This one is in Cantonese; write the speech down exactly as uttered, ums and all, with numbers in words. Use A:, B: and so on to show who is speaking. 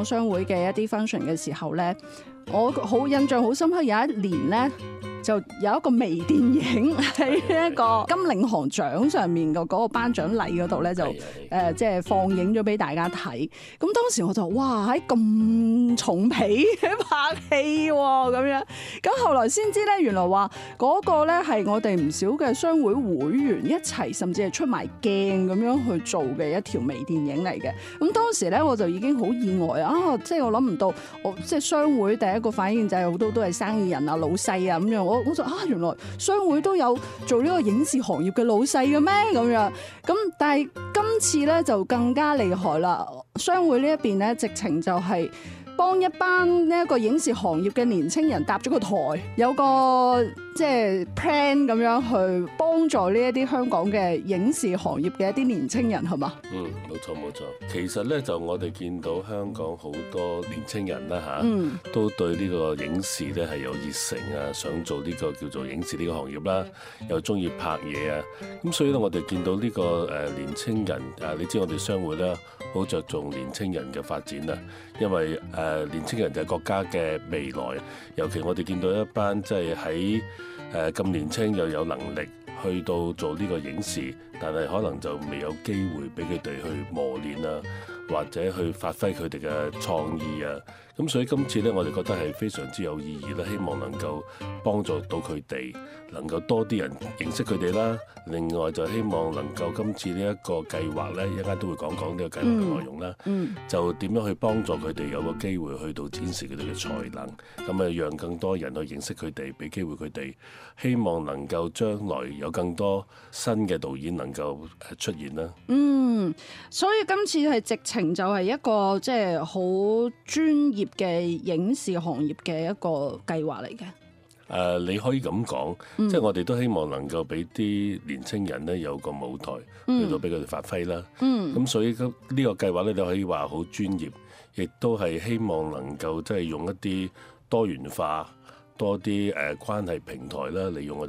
A: 港商會嘅一啲 function 嘅時候咧，我好印象好深刻，有一年咧就有一個微電影喺一個金領航獎上面嘅嗰個頒獎禮嗰度咧，就誒即係放映咗俾大家睇。咁當時我就哇喺咁重皮拍戲喎咁樣，咁後來先知咧，原來話嗰個咧係我哋唔少嘅商會會員一齊，甚至係出埋鏡咁樣去做嘅一條微電影嚟嘅。咁當時咧我就已經好意外啊！即係我諗唔到，我即係商會第一個反應就係好多都係生意人啊、老細啊咁樣。我我就啊，原來商會都有做呢個影視行業嘅老細嘅咩咁樣？咁但係今次咧就更加厲害啦！商會呢一邊咧，直情就係幫一班呢一個影視行業嘅年青人搭咗個台，有個即係 plan 咁樣去幫助呢一啲香港嘅影視行業嘅一啲年青人，係嘛？
B: 嗯，冇錯冇錯。其實咧就我哋見到香港好多年青人啦嚇，
A: 嗯、
B: 都對呢個影視咧係有熱誠啊，想做呢個叫做影視呢個行業啦，又中意拍嘢啊。咁所以咧我哋見到呢個誒年青人啊，你知我哋商會咧好着重年青人嘅發展啊，因為誒、呃、年青人就係國家嘅未來，尤其我哋見到一班即係喺誒咁年青又有能力去到做呢個影視，但係可能就未有機會俾佢哋去磨練啊，或者去發揮佢哋嘅創意啊。咁所以今次咧，我哋覺得係非常之有意義啦，希望能夠幫助到佢哋，能夠多啲人認識佢哋啦。另外就希望能夠今次呢一個計劃咧，一陣間都會講講呢個計劃嘅內容啦。
A: 嗯嗯、
B: 就點樣去幫助佢哋有個機會去到展示佢哋嘅才能，咁啊讓更多人去認識佢哋，俾機會佢哋，希望能夠將來有更多新嘅導演能夠出現啦。
A: 嗯，所以今次係直情就係一個即係好專業嘅影視行業嘅一個計劃嚟嘅。誒、
B: 呃，你可以咁講，
A: 嗯、
B: 即係我哋都希望能夠俾啲年青人咧有個舞台，去到俾佢哋發揮啦。咁、嗯、所以呢個計劃咧，你可以話好專業，亦都係希望能夠即係用一啲多元化、多啲誒關係平台啦，利用我哋